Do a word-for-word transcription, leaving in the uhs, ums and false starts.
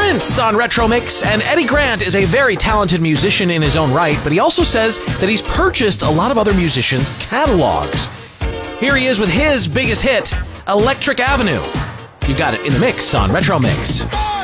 Prince on Retro Mix, and Eddie Grant is a very talented musician in his own right, but he also says that he's purchased a lot of other musicians' catalogs. Here he is with his biggest hit, Electric Avenue. You got it in the mix on Retro Mix.